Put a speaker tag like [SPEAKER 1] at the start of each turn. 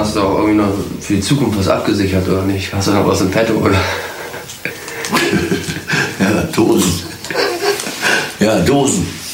[SPEAKER 1] hast du auch irgendwie noch für die Zukunft was abgesichert, oder nicht? Hast du noch was im Petto, oder?
[SPEAKER 2] Ja, Dosen. Ja, Dosen.